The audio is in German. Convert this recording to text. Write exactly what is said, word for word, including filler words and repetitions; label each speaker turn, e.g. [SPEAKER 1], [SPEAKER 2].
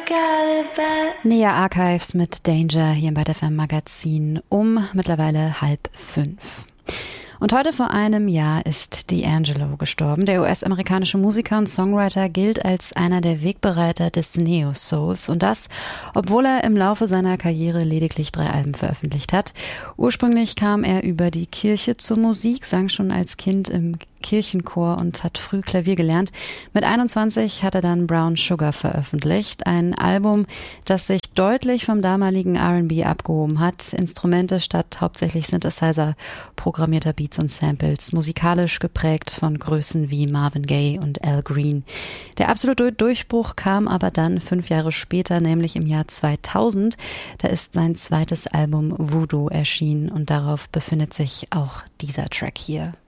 [SPEAKER 1] Nia Archives mit Danger hier im Byte F M Magazin um mittlerweile halb fünf. Und heute vor einem Jahr ist D'Angelo gestorben. Der U S-amerikanische Musiker und Songwriter gilt als einer der Wegbereiter des Neo-Souls. Und das, obwohl er im Laufe seiner Karriere lediglich drei Alben veröffentlicht hat. Ursprünglich kam er über die Kirche zur Musik, sang schon als Kind im Kirchenchor und hat früh Klavier gelernt. Mit einundzwanzig hat er dann Brown Sugar veröffentlicht, ein Album, das sich deutlich vom damaligen R and B abgehoben hat. Instrumente statt hauptsächlich Synthesizer, programmierter Beats und Samples, musikalisch geprägt von Größen wie Marvin Gaye und Al Green. Der absolute Durchbruch kam aber dann fünf Jahre später, nämlich im Jahr zweitausend. Da ist sein zweites Album Voodoo erschienen und darauf befindet sich auch dieser Track hier.